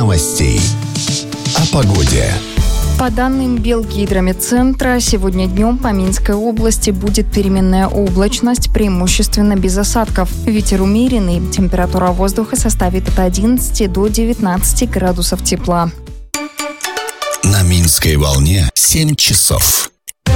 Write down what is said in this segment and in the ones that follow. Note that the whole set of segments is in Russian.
новостей. О погоде. По данным Белгидромедцентра, сегодня днем по Минской области будет переменная облачность, преимущественно без осадков. Ветер умеренный, температура воздуха составит от 11 до 19 градусов тепла. На Минской волне 7 часов.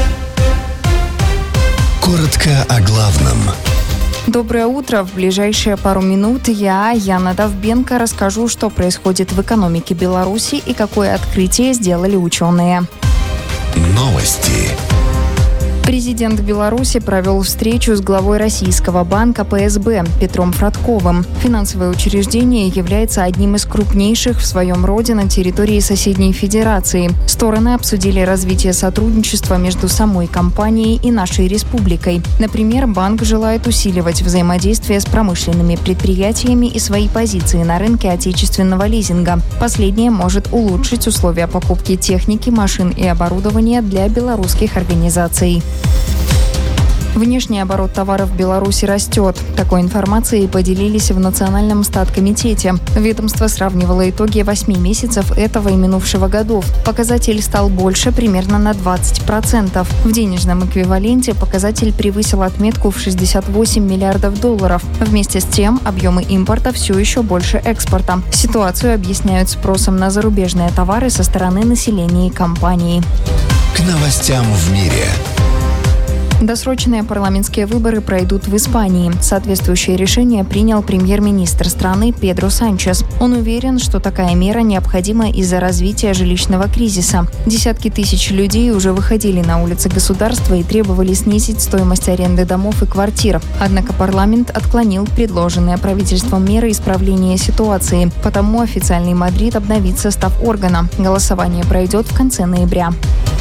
Коротко о главном. Доброе утро. В ближайшие пару минут я, Яна Довбенко, расскажу, что происходит в экономике Беларуси и какое открытие сделали ученые. Новости. Президент Беларуси провел встречу с главой российского банка ПСБ Петром Фродковым. Финансовое учреждение является одним из крупнейших в своем роде на территории соседней федерации. Стороны обсудили развитие сотрудничества между самой компанией и нашей республикой. Например, банк желает усиливать взаимодействие с промышленными предприятиями и свои позиции на рынке отечественного лизинга. Последнее может улучшить условия покупки техники, машин и оборудования для белорусских организаций. Внешний оборот товаров в Беларуси растет. Такой информацией поделились в Национальном статкомитете. Ведомство сравнивало итоги 8 месяцев этого и минувшего годов. Показатель стал больше примерно на 20%. В денежном эквиваленте показатель превысил отметку в $68 миллиардов. Вместе с тем, объемы импорта все еще больше экспорта. Ситуацию объясняют спросом на зарубежные товары со стороны населения и компаний. К новостям в мире. Досрочные парламентские выборы пройдут в Испании. Соответствующее решение принял премьер-министр страны Педро Санчес. Он уверен, что такая мера необходима из-за развития жилищного кризиса. Десятки тысяч людей уже выходили на улицы государства и требовали снизить стоимость аренды домов и квартир. Однако парламент отклонил предложенные правительством меры исправления ситуации. Потому официальный Мадрид обновит состав органа. Голосование пройдет в конце ноября.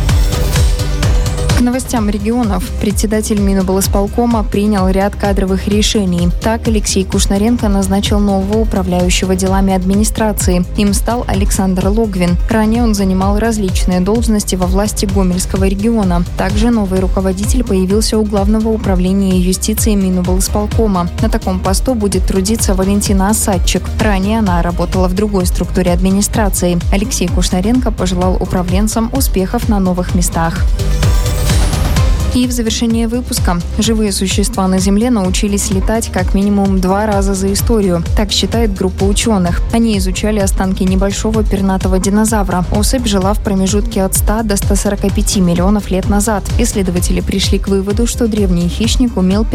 К новостям регионов. Председатель Миноблсполкома принял ряд кадровых решений. Так, Алексей Кушнаренко назначил нового управляющего делами администрации. Им стал Александр Логвин. Ранее он занимал различные должности во власти Гомельского региона. Также новый руководитель появился у Главного управления юстиции Миноблсполкома. На таком посту будет трудиться Валентина Осадчик. Ранее она работала в другой структуре администрации. Алексей Кушнаренко пожелал управленцам успехов на новых местах. И в завершение выпуска. Живые существа на Земле научились летать как минимум 2 раза за историю. Так считает группа ученых. Они изучали останки небольшого пернатого динозавра. Особь жила в промежутке от 100 до 145 миллионов лет назад. Исследователи пришли к выводу, что древний хищник умел